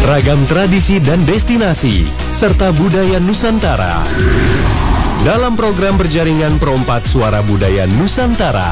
ragam tradisi dan destinasi, serta budaya Nusantara. Dalam program berjaringan Perompak Suara Budaya Nusantara.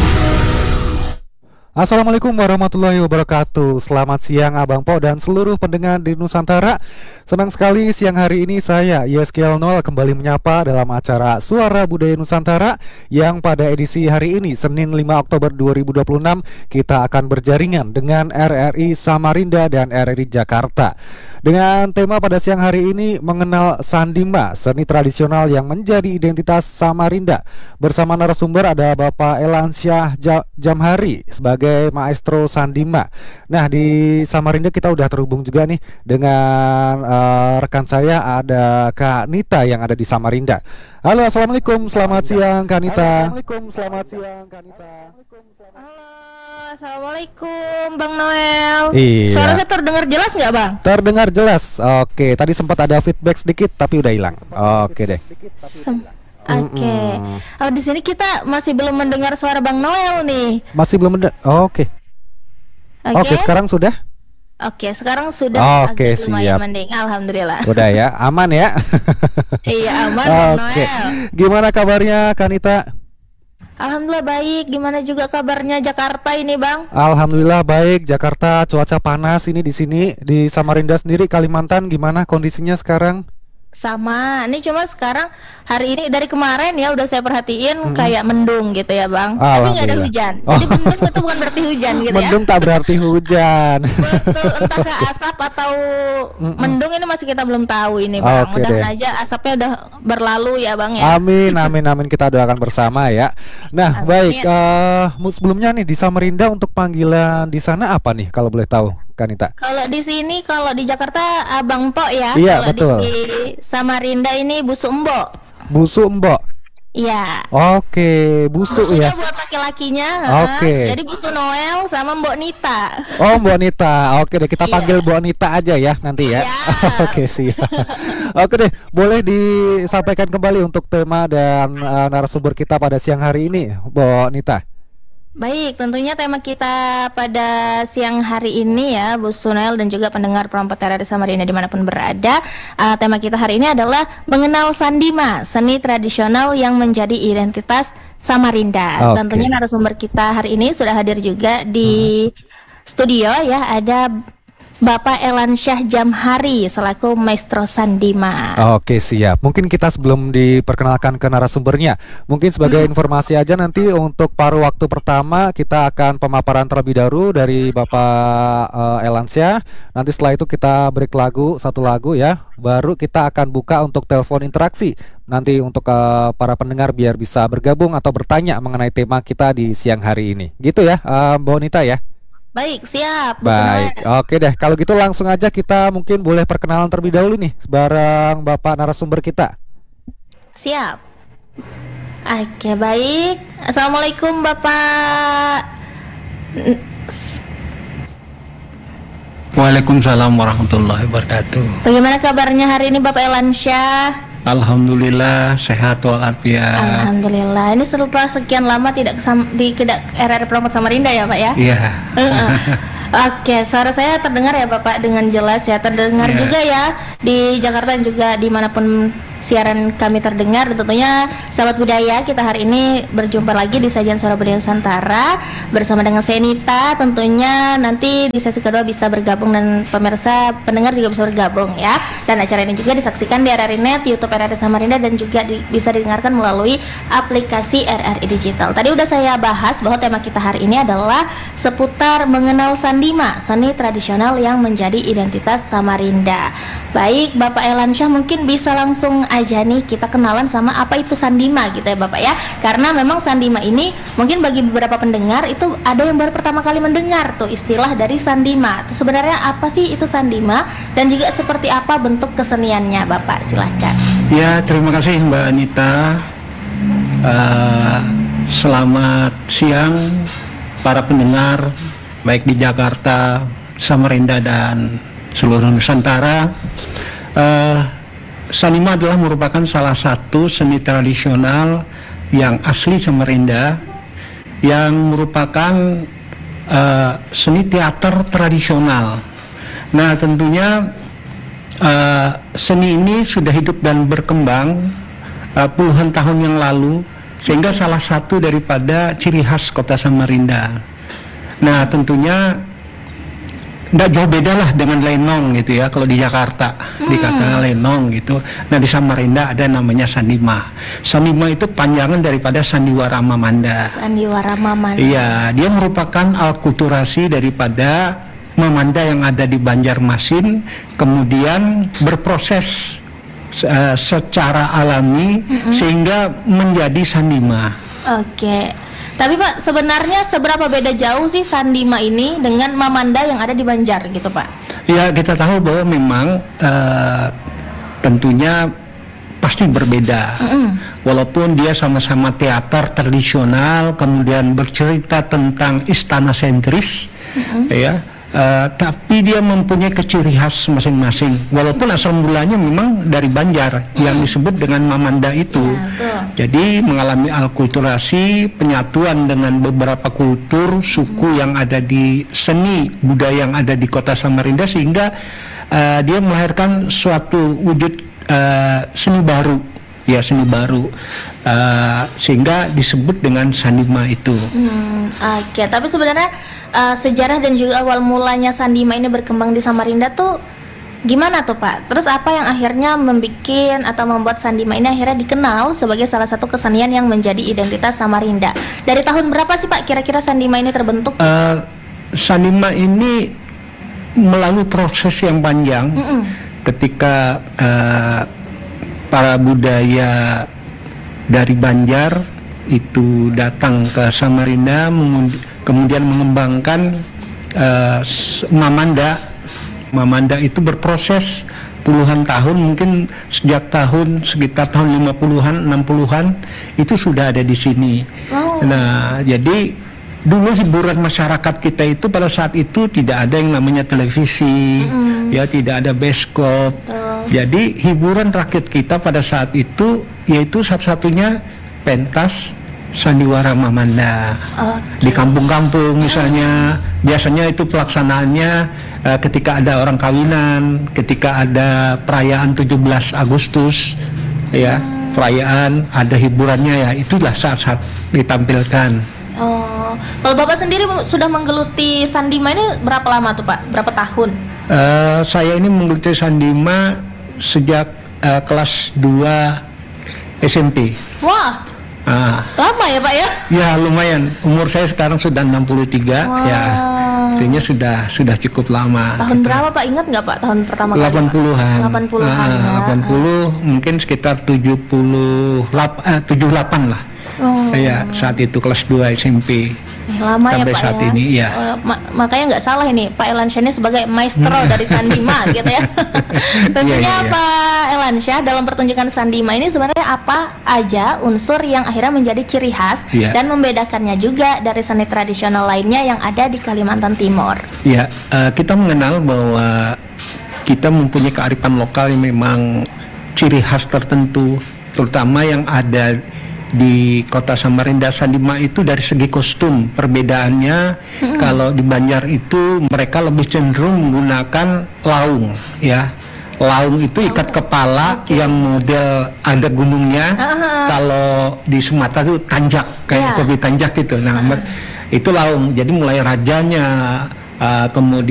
Assalamualaikum warahmatullahi wabarakatuh. Selamat siang Abang Po dan seluruh pendengar di Nusantara. Senang sekali siang hari ini saya YSKL Noel kembali menyapa dalam acara Suara Budaya Nusantara yang pada edisi hari ini Senin 5 Oktober 2026 kita akan berjaringan dengan RRI Samarinda dan RRI Jakarta. Dengan tema pada siang hari ini mengenal Sandima, seni tradisional yang menjadi identitas Samarinda. Bersama narasumber ada Bapak Elansyah Jamhari sebagai maestro Sandima. Nah, di Samarinda kita udah terhubung juga nih dengan rekan saya, ada Kak Nita yang ada di Samarinda. Halo, assalamualaikum, selamat siang Kak Nita. Assalamualaikum, selamat siang Kak Nita. Halo, assalamualaikum Bang Noel. Iya. Suara saya terdengar jelas nggak Bang? Terdengar jelas. Oke, tadi sempat ada feedback sedikit tapi udah hilang. Oke deh. Oke. Oh, di sini kita masih belum mendengar suara Bang Noel nih. Masih belum mendengar. Oke, sekarang sudah? Oke, sekarang sudah Oke, agak lumayan siap. mending. Alhamdulillah. Udah ya, aman ya. Iya, aman Bang Oke. Noel. Gimana kabarnya Kanita? Alhamdulillah baik. Gimana juga kabarnya Jakarta ini, Bang? Alhamdulillah baik. Jakarta cuaca panas ini di sini. Di Samarinda sendiri Kalimantan gimana kondisinya sekarang? Sama, ini cuma sekarang hari ini dari kemarin ya udah saya perhatiin kayak mendung gitu ya Bang. Tapi nggak ada hujan. Jadi mendung itu bukan berarti hujan gitu Mendung ya. tak berarti hujan. Betul, entahkah asap atau mendung ini masih kita belum tahu ini Bang. Oke Mudah-mudahan deh. aja asapnya udah berlalu ya Bang ya. Amin, amin, amin. Kita doakan bersama ya. Nah, Amin. baik. Sebelumnya nih di Samarinda untuk panggilan di sana apa nih kalau boleh tahu, Kanita? Kalau di sini, kalau di Jakarta Abang Po ya. Iya, Kalau betul. di Samarinda ini Busuk Mbok. Busuk Mbok. Iya. Oke, busuk Busuknya ya. buat laki-lakinya. Oke. Jadi Busuk Noel sama Mbok Nita. Oh, Mbak Nita. Oke deh, kita Iya. panggil Mbak Nita aja ya nanti ya. Iya. Oke, siap. Oke deh, boleh disampaikan kembali untuk tema dan narasumber kita pada siang hari ini, Mbak Nita. Baik, tentunya tema kita pada siang hari ini ya, Bu Sunel dan juga pendengar Perompak RRI Samarinda dimanapun berada. Tema kita hari ini adalah mengenal Sandima, seni tradisional yang menjadi identitas Samarinda. Oke. Tentunya narasumber kita hari ini sudah hadir juga di studio ya, ada Bapak Elansyah Jamhari selaku maestro Sandima. Oke, siap. Mungkin kita sebelum diperkenalkan ke narasumbernya, mungkin sebagai informasi aja nanti untuk paruh waktu pertama kita akan pemaparan terlebih dahulu dari Bapak Elansyah. Nanti setelah itu kita break satu lagu ya. Baru kita akan buka untuk telepon interaksi. Nanti untuk para pendengar biar bisa bergabung atau bertanya mengenai tema kita di siang hari ini. Gitu ya, Mbak Nita ya. Baik, siap. Bu Baik, Sunel. oke deh. Kalau gitu langsung aja kita mungkin boleh perkenalan terlebih dahulu nih bareng Bapak narasumber kita. Siap. Oke, baik. Assalamualaikum Bapak. Waalaikumsalam warahmatullahi wabarakatuh. Bagaimana kabarnya hari ini Bapak Elansyah? Alhamdulillah sehat walafiat. Alhamdulillah. Ini setelah sekian lama tidak di RRI Perompak Samarinda ya Pak ya? Iya. Oke, suara saya terdengar ya Bapak dengan jelas ya. Terdengar Iya. juga ya di Jakarta dan juga dimanapun siaran kami terdengar. Dan tentunya sahabat budaya, kita hari ini berjumpa lagi di sajian Suara Budaya Nusantara bersama dengan Senita. Tentunya nanti di sesi kedua bisa bergabung dan pemirsa pendengar juga bisa bergabung ya. Dan acara ini juga disaksikan di RRI Net, YouTube RRI Samarinda dan juga bisa didengarkan melalui aplikasi RRI Digital. Tadi udah saya bahas bahwa tema kita hari ini adalah seputar mengenal Sandima, seni tradisional yang menjadi identitas Samarinda. Baik, Bapak Elansyah mungkin bisa langsung aja nih kita kenalan sama apa itu Sandima gitu ya Bapak ya. Karena memang Sandima ini mungkin bagi beberapa pendengar itu ada yang baru pertama kali mendengar tuh istilah dari Sandima. Sebenarnya apa sih itu Sandima dan juga seperti apa bentuk keseniannya Bapak? Silahkan. Ya, terima kasih Mbak Anita. Selamat siang para pendengar baik di Jakarta, Samarinda dan seluruh Nusantara. Sandima adalah merupakan salah satu seni tradisional yang asli Samarinda, yang merupakan seni teater tradisional Nah, tentunya seni ini sudah hidup dan berkembang puluhan tahun yang lalu, sehingga salah satu daripada ciri khas kota Samarinda. Nah, tentunya tidak jauh beda lah dengan lenong gitu ya. Kalau di Jakarta dikatakan lenong gitu. Nah, di Samarinda ada namanya Sandima. Sandima itu panjangan daripada Sandiwara Mamanda. Sandiwara Mamanda. Iya, dia merupakan alkulturasi daripada Mamanda yang ada di Banjarmasin, kemudian berproses secara alami sehingga menjadi Sandima. Oke. Tapi Pak, sebenarnya seberapa beda jauh sih Sandima ini dengan Mamanda yang ada di Banjar gitu Pak? Ya, kita tahu bahwa memang tentunya pasti berbeda. Walaupun dia sama-sama teater tradisional, kemudian bercerita tentang istana sentris, ya. Tapi dia mempunyai ciri khas masing-masing. Walaupun asal mulanya memang dari Banjar yang disebut dengan Mamanda itu. Jadi mengalami alkulturasi, penyatuan dengan beberapa kultur suku yang ada di seni budaya yang ada di kota Samarinda, sehingga dia melahirkan suatu wujud seni baru. Ya, seni baru, sehingga disebut dengan Sandima itu. Oke, tapi sebenarnya sejarah dan juga awal mulanya Sandima ini berkembang di Samarinda tuh gimana tuh Pak? Terus apa yang akhirnya membuat Sandima ini akhirnya dikenal sebagai salah satu kesenian yang menjadi identitas Samarinda? Dari tahun berapa sih Pak kira-kira Sandima ini terbentuk? Sandima ini melalui proses yang panjang, ketika para budaya dari Banjar itu datang ke Samarinda, kemudian mengembangkan Mamanda. Mamanda itu berproses puluhan tahun, mungkin sejak sekitar tahun 50-an, 60-an itu sudah ada di sini. Nah, jadi dulu hiburan masyarakat kita itu pada saat itu tidak ada yang namanya televisi, ya, tidak ada bioskop. Jadi hiburan rakyat kita pada saat itu yaitu satu-satunya pentas Sandiwara Mamanda. Di kampung-kampung misalnya, biasanya itu pelaksanaannya ketika ada orang kawinan, ketika ada perayaan 17 Agustus, ya, perayaan ada hiburannya, ya, itulah saat-saat ditampilkan. Kalau Bapak sendiri sudah menggeluti Sandima ini berapa lama tuh Pak? Berapa tahun? Saya ini menggeluti Sandima sejak kelas 2 SMP. Wah, lama ya Pak ya? Ya, lumayan. Umur saya sekarang sudah 63. Ya, artinya sudah cukup lama. Tahun berapa Pak? Ingat nggak Pak tahun pertama kali? 80-an. 80-an. 80 mungkin sekitar 78 lah. Ya, saat itu kelas 2 SMP. Lama sampai ya Pak saat ya? ini, ya. Makanya nggak salah ini Pak Elansyah ini sebagai maestro dari Sandima gitu ya. Tentunya Pak Elansyah dalam pertunjukan Sandima ini sebenarnya apa aja unsur yang akhirnya menjadi ciri khas dan membedakannya juga dari seni tradisional lainnya yang ada di Kalimantan Timur. Ya, kita mengenal bahwa kita mempunyai kearifan lokal yang memang ciri khas tertentu, terutama yang ada di kota Samarinda. Sandima itu dari segi kostum perbedaannya, kalau di Banjar itu mereka lebih cenderung menggunakan laung, ya. Laung itu ikat kepala yang model ada gunungnya. Kalau di Sumatera itu tanjak, kayak kopi tanjak gitu. Nah, itu laung. Jadi mulai rajanya, kemudian